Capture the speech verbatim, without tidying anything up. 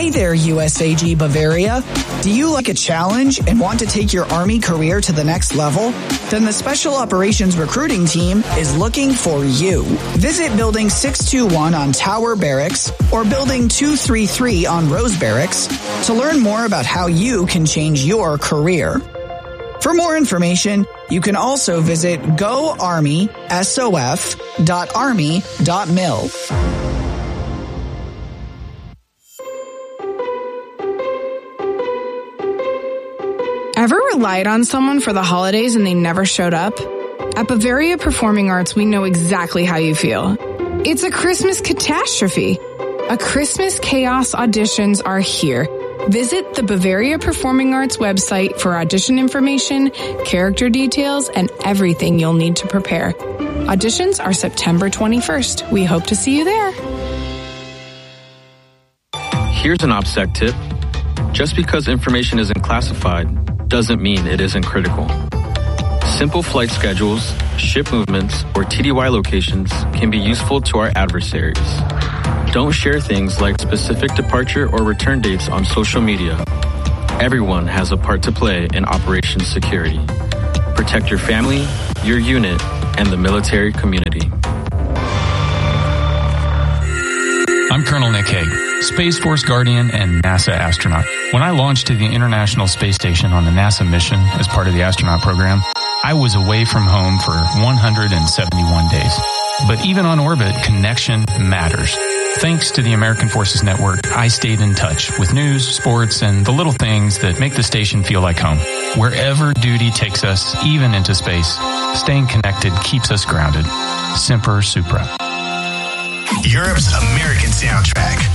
Hey there, U S A G Bavaria. Do you like a challenge and want to take your Army career to the next level? Then the Special Operations Recruiting Team is looking for you. Visit Building six two one on Tower Barracks or Building two three three on Rose Barracks to learn more about how you can change your career. For more information, you can also visit go army sof dot army dot mil. Ever relied on someone for the holidays and they never showed up? At Bavaria Performing Arts, we know exactly how you feel. It's a Christmas catastrophe. A Christmas chaos auditions are here. Visit the Bavaria Performing Arts website for audition information, character details, and everything you'll need to prepare. Auditions are September twenty-first. We hope to see you there. Here's an OPSEC tip. Just because information isn't classified doesn't mean it isn't critical. Simple flight schedules, ship movements, or T D Y locations can be useful to our adversaries. Don't share things like specific departure or return dates on social media. Everyone has a part to play in operations security. Protect your family, your unit, and the military community. I'm Colonel Nick Hague, Space Force Guardian and NASA astronaut. When I launched to the International Space Station on the NASA mission as part of the astronaut program, I was away from home for one hundred seventy-one days. But even on orbit, connection matters. Thanks to the American Forces Network, I stayed in touch with news, sports, and the little things that make the station feel like home. Wherever duty takes us, even into space, staying connected keeps us grounded. Semper Supra. Europe's American soundtrack.